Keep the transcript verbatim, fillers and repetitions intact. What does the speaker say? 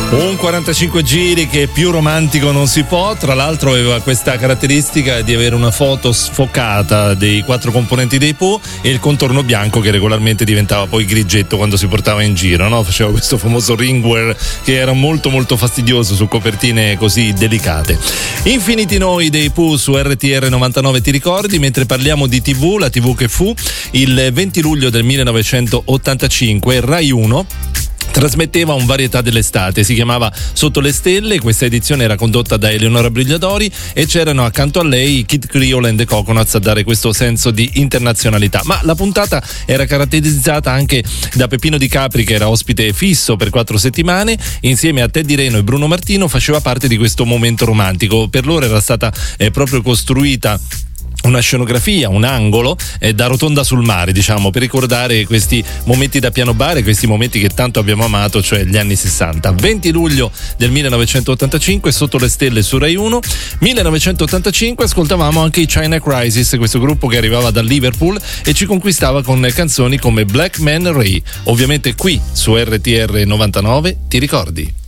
Un quarantacinque giri che più romantico non si può, tra l'altro aveva questa caratteristica di avere una foto sfocata dei quattro componenti dei Pooh e il contorno bianco che regolarmente diventava poi grigetto quando si portava in giro, no? Faceva questo famoso ringwear che era molto molto fastidioso su copertine così delicate. Infiniti noi dei Pooh su R T R novantanove, ti ricordi? Mentre parliamo di tivù, la tivù che fu il venti luglio del millenovecentottantacinque, Rai uno trasmetteva un varietà dell'estate, si chiamava Sotto le stelle. Questa edizione era condotta da Eleonora Brigliadori e c'erano accanto a lei Kid Creole and the Coconuts a dare questo senso di internazionalità. Ma la puntata era caratterizzata anche da Peppino Di Capri, che era ospite fisso per quattro settimane, insieme a Teddy Reno e Bruno Martino faceva parte di questo momento romantico. Per loro era stata eh, proprio costruita una scenografia, un angolo eh, da rotonda sul mare, diciamo, per ricordare questi momenti da piano bar e questi momenti che tanto abbiamo amato, cioè gli anni sessanta. venti luglio del millenovecentottantacinque, Sotto le stelle su Rai uno. millenovecentottantacinque ascoltavamo anche i China Crisis, questo gruppo che arrivava da Liverpool e ci conquistava con canzoni come Black Man Ray. Ovviamente qui su R T R novantanove, ti ricordi?